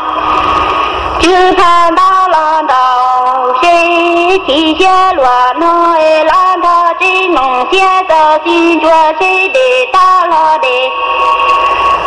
只看到浪涛谁提下乱海浪涛只能写着心着谁的大